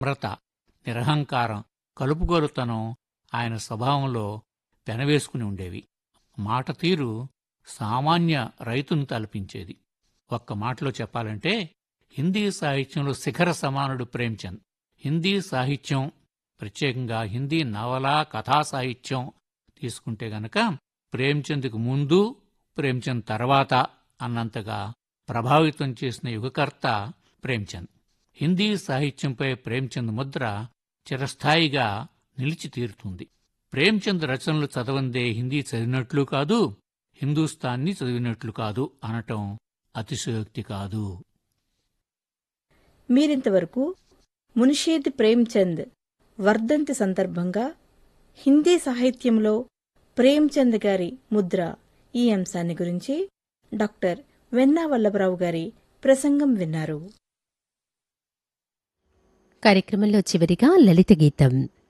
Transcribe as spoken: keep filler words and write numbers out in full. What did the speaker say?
నమ్రత, నిరహంకారం, కలుపుగోలుతనం ఆయన స్వభావంలో పెనవేసుకుని ఉండేవి. మాట తీరు సామాన్య రైతును తలపించేది. ఒక్క మాటలో చెప్పాలంటే హిందీ సాహిత్యంలో శిఖర సమానుడు ప్రేమ్చంద్. హిందీ సాహిత్యం, ప్రత్యేకంగా హిందీ నవలా కథా సాహిత్యం తీసుకుంటే గనక ప్రేమ్చంద్కు ముందు, ప్రేమ్చంద్ తర్వాత అన్నంతగా ప్రభావితం చేసిన యుగకర్త ప్రేమ్చంద్. హిందీ సాహిత్యంపై ప్రేమ్చంద్ ముద్ర చిరస్థాయిగా నిలిచి తీరుతుంది. ప్రేమ్చంద్ రచనలు చదవందే హిందీ చదివినట్లు కాదు, హిందూస్థాన్ని చదివినట్లు కాదు అనటం అతిశయోక్తి కాదు. మీరింతవరకు మున్షీద్ ప్రేమ్చంద్ వర్ధంతి సందర్భంగా హిందీ సాహిత్యంలో ప్రేమ్చంద్ గారి ముద్ర ఈ అంశాన్ని గురించి డాక్టర్ వెన్నా వల్లభరావు గారి ప్రసంగం విన్నారు. కార్యక్రమంలో చివరిగా లలిత గీతం.